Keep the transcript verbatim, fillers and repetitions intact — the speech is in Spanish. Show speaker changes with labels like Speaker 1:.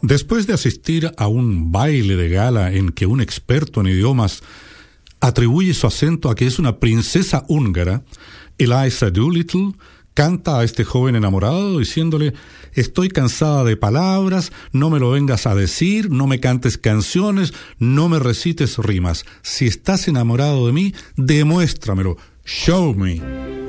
Speaker 1: Después de asistir a un baile de gala en que un experto en idiomas atribuye su acento a que es una princesa húngara, Eliza Doolittle canta a este joven enamorado diciéndole: estoy cansada de palabras, no me lo vengas a decir, no me cantes canciones, no me recites rimas. Si estás enamorado de mí, demuéstramelo. Show me.